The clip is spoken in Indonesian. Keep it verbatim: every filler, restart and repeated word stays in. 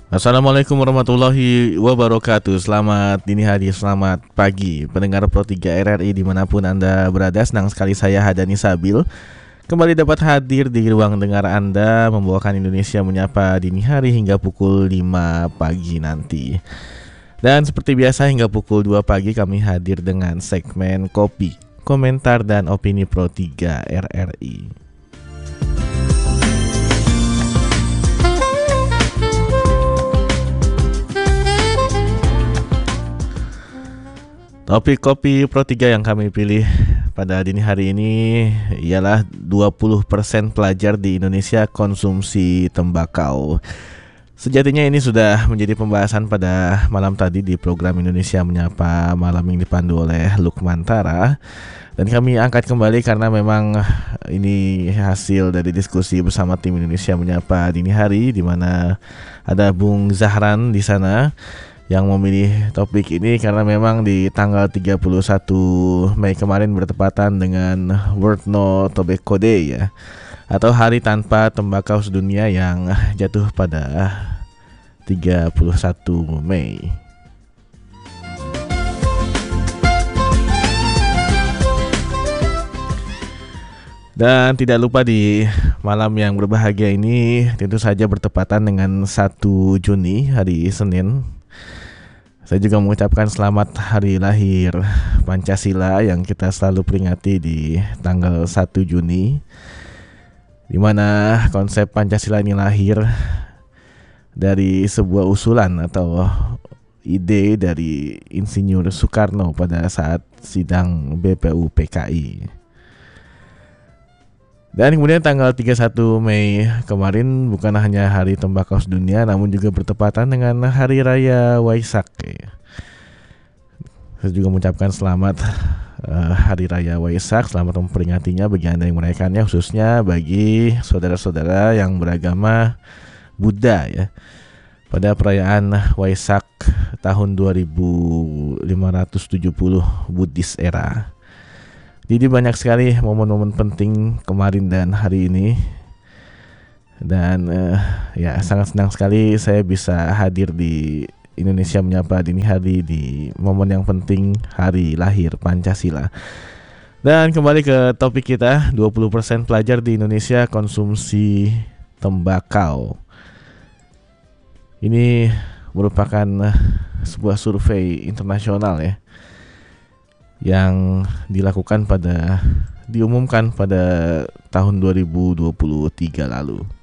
Assalamualaikum warahmatullahi wabarakatuh. Selamat dini hari, selamat pagi pendengar Pro tiga R R I dimanapun Anda berada. Senang sekali saya Hadani Sabil kembali dapat hadir di ruang dengar Anda, membawakan Indonesia Menyapa dini hari hingga pukul lima pagi nanti. Dan seperti biasa hingga pukul dua pagi kami hadir dengan segmen Kopi, Komentar dan Opini Pro tiga R R I. Topik Kopi Pro tiga yang kami pilih pada dini hari ini ialah dua puluh persen pelajar di Indonesia konsumsi tembakau. Sejatinya ini sudah menjadi pembahasan pada malam tadi di program Indonesia Menyapa malam yang dipandu oleh Lukman Tara. Dan kami angkat kembali karena memang ini hasil dari diskusi bersama tim Indonesia Menyapa dini hari, di mana ada Bung Zahran di sana yang memilih topik ini karena memang di tanggal tiga puluh satu Mei kemarin bertepatan dengan World No Tobacco Day ya, atau hari tanpa tembakau sedunia yang jatuh pada tiga puluh satu Mei. Dan tidak lupa di malam yang berbahagia ini tentu saja bertepatan dengan satu Juni, hari Senin. Saya juga mengucapkan selamat hari lahir Pancasila yang kita selalu peringati di tanggal satu Juni, di mana konsep Pancasila ini lahir dari sebuah usulan atau ide dari Insinyur Soekarno pada saat sidang B P U P K I. Dan kemudian tanggal tiga puluh satu Mei kemarin bukan hanya hari tembakau sedunia, namun juga bertepatan dengan Hari Raya Waisak. Saya juga mengucapkan selamat uh, Hari Raya Waisak, selamat memperingatinya bagi Anda yang merayakannya, khususnya bagi saudara-saudara yang beragama Buddha ya. Pada perayaan Waisak tahun dua ribu lima ratus tujuh puluh Buddhist era. Jadi banyak sekali momen-momen penting kemarin dan hari ini. Dan uh, ya sangat senang sekali saya bisa hadir di Indonesia Menyapa dini hari di momen yang penting hari lahir Pancasila. Dan kembali ke topik kita, dua puluh persen pelajar di Indonesia konsumsi tembakau. Ini merupakan sebuah survei internasional ya, yang dilakukan pada diumumkan pada tahun dua ribu dua puluh tiga lalu.